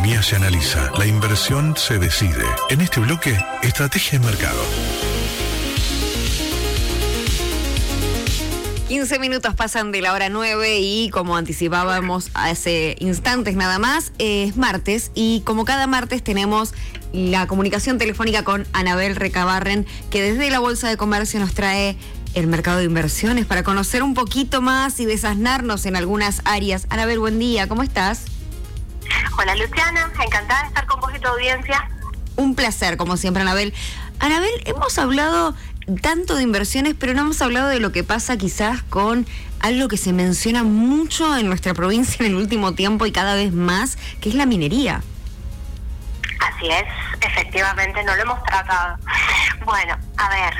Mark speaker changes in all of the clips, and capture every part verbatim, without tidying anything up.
Speaker 1: economía se analiza, la inversión se decide. En este bloque, estrategia de mercado.
Speaker 2: quince minutos pasan de la hora nueve y como anticipábamos hace instantes nada más, es martes y como cada martes tenemos la comunicación telefónica con Anabel Recabarren, que desde la Bolsa de Comercio nos trae el mercado de inversiones para conocer un poquito más y desasnarnos en algunas áreas. Anabel, buen día, ¿cómo estás?
Speaker 3: Hola Luciana, encantada de estar con vos y tu audiencia.
Speaker 2: Un placer, como siempre, Anabel. Anabel, hemos hablado tanto de inversiones, pero no hemos hablado de lo que pasa quizás con algo que se menciona mucho en nuestra provincia en el último tiempo y cada vez más, que es la minería.
Speaker 3: Así es, efectivamente, no lo hemos tratado. Bueno, a ver,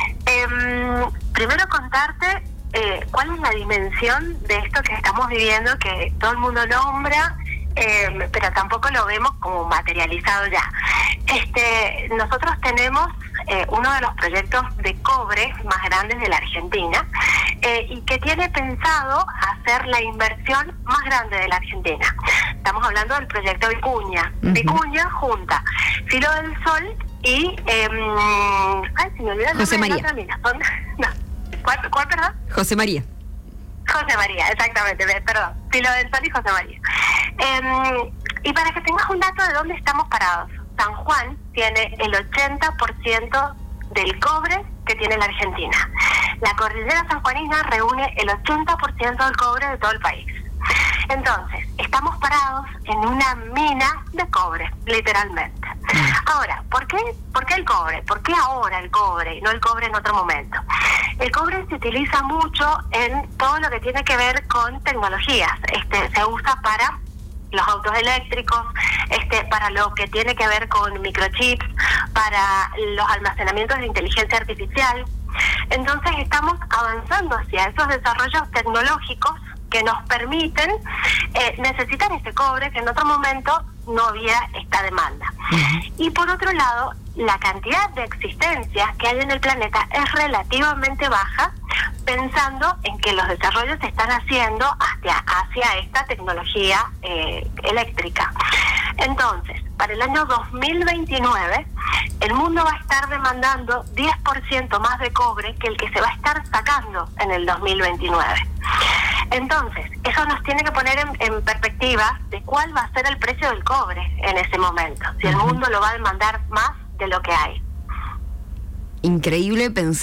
Speaker 3: eh, primero contarte eh, cuál es la dimensión de esto que estamos viviendo, que todo el mundo nombra, eh, pero tampoco lo vemos como materializado ya. Este, nosotros tenemos eh, uno de los proyectos de cobre más grandes de la Argentina eh, y que tiene pensado hacer la inversión más grande de la Argentina. Estamos hablando del proyecto Vicuña. Uh-huh. Vicuña junta Filo del Sol y eh, ay, se me olvidó el
Speaker 2: José María.
Speaker 3: No, no. ¿Cuál, ¿Cuál, perdón?
Speaker 2: José María.
Speaker 3: José María, exactamente, perdón. Filo del Sol y José María. Eh, y para que tengas un dato de dónde estamos parados, San Juan tiene el ochenta por ciento del cobre que tiene la Argentina. La cordillera sanjuanina reúne el ochenta por ciento del cobre de todo el país. Entonces, estamos parados en una mina de cobre, literalmente. Ahora, ¿por qué, ¿por qué el cobre? ¿Por qué ahora el cobre y no el cobre en otro momento? El cobre se utiliza mucho en todo lo que tiene que ver con tecnologías. Este, se usa para los autos eléctricos, este, para lo que tiene que ver con microchips, para los almacenamientos de inteligencia artificial. Entonces estamos avanzando hacia esos desarrollos tecnológicos que nos permiten eh, necesitar ese cobre que en otro momento no había esta demanda. Uh-huh. Y por otro lado, la cantidad de existencias que hay en el planeta es relativamente baja, pensando en que los desarrollos se están haciendo hacia, hacia esta tecnología eh, eléctrica. Entonces, para el año dos mil veintinueve, el mundo va a estar demandando diez por ciento más de cobre que el que se va a estar sacando en el dos mil veintinueve. Entonces, eso nos tiene que poner en, en perspectiva de cuál va a ser el precio del cobre en ese momento, si el mundo lo va a demandar más de lo que hay.
Speaker 2: Increíble pensar